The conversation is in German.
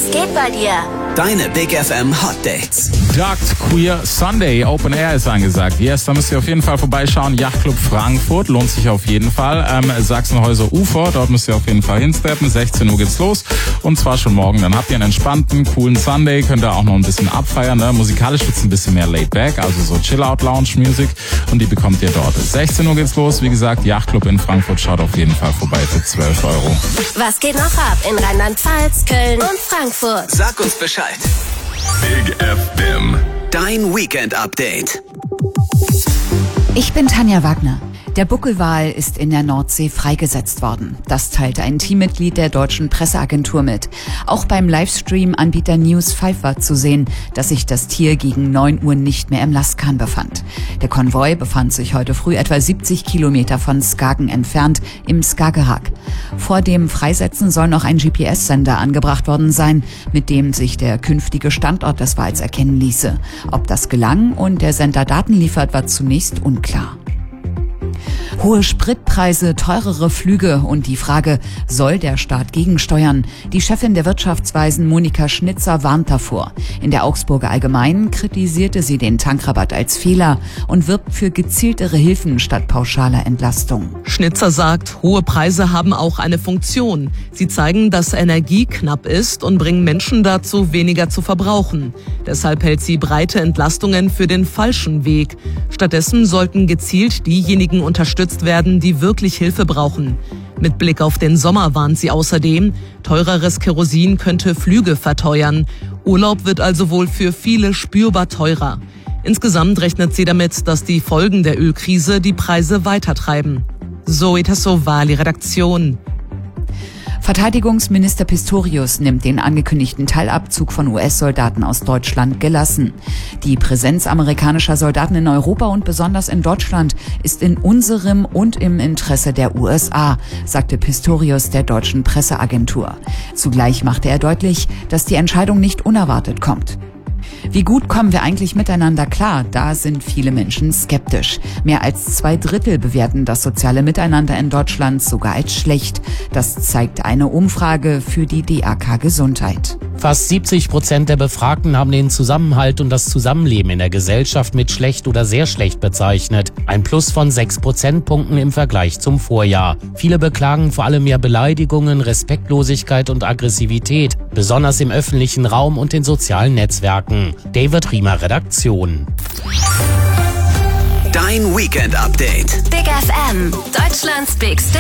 geht bei dir? Deine Big FM Hot Dates. Duct Queer Sunday Open Air ist angesagt. Yes, da müsst ihr auf jeden Fall vorbeischauen. Yachtclub Frankfurt lohnt sich auf jeden Fall. Sachsenhäuser Ufer, dort müsst ihr auf jeden Fall hinsteppen. 16 Uhr geht's los und zwar schon morgen. Dann habt ihr einen entspannten, coolen Sunday. Könnt ihr auch noch ein bisschen abfeiern. Ne? Musikalisch wird's ein bisschen mehr laid back, also so Chill-Out-Lounge-Music und die bekommt ihr dort. 16 Uhr geht's los. Wie gesagt, Yachtclub in Frankfurt. Schaut auf jeden Fall vorbei für 12 €. Was geht noch ab in Rheinland-Pfalz, Köln und Frankfurt? Sag uns Bescheid. Big FM. Dein Weekend-Update. Ich bin Tanja Wagner. Der Buckelwal ist in der Nordsee freigesetzt worden. Das teilte ein Teammitglied der deutschen Presseagentur mit. Auch beim Livestream-Anbieter News 5 war zu sehen, dass sich das Tier gegen 9 Uhr nicht mehr im Lastkahn befand. Der Konvoi befand sich heute früh etwa 70 Kilometer von Skagen entfernt im Skagerrak. Vor dem Freisetzen soll noch ein GPS-Sender angebracht worden sein, mit dem sich der künftige Standort des Wals erkennen ließe. Ob das gelang und der Sender Daten liefert, war zunächst unklar. Hohe Spritpreise, teurere Flüge und die Frage, soll der Staat gegensteuern? Die Chefin der Wirtschaftsweisen Monika Schnitzer warnt davor. In der Augsburger Allgemeinen kritisierte sie den Tankrabatt als Fehler und wirbt für gezieltere Hilfen statt pauschaler Entlastung. Schnitzer sagt, hohe Preise haben auch eine Funktion. Sie zeigen, dass Energie knapp ist und bringen Menschen dazu, weniger zu verbrauchen. Deshalb hält sie breite Entlastungen für den falschen Weg. Stattdessen sollten gezielt diejenigen unterstützt werden, die wirklich Hilfe brauchen. Mit Blick auf den Sommer warnt sie außerdem, teureres Kerosin könnte Flüge verteuern. Urlaub wird also wohl für viele spürbar teurer. Insgesamt rechnet sie damit, dass die Folgen der Ölkrise die Preise weitertreiben. Zoe Tassovali, Redaktion. Verteidigungsminister Pistorius nimmt den angekündigten Teilabzug von US-Soldaten aus Deutschland gelassen. Die Präsenz amerikanischer Soldaten in Europa und besonders in Deutschland ist in unserem und im Interesse der USA, sagte Pistorius der deutschen Presseagentur. Zugleich machte er deutlich, dass die Entscheidung nicht unerwartet kommt. Wie gut kommen wir eigentlich miteinander klar? Da sind viele Menschen skeptisch. Mehr als 2/3 bewerten das soziale Miteinander in Deutschland sogar als schlecht. Das zeigt eine Umfrage für die DAK Gesundheit. Fast 70% der Befragten haben den Zusammenhalt und das Zusammenleben in der Gesellschaft mit schlecht oder sehr schlecht bezeichnet. Ein Plus von 6 Prozentpunkten im Vergleich zum Vorjahr. Viele beklagen vor allem mehr Beleidigungen, Respektlosigkeit und Aggressivität, besonders im öffentlichen Raum und in sozialen Netzwerken. David Riemer, Redaktion. Dein Weekend-Update. Big FM, Deutschlands Big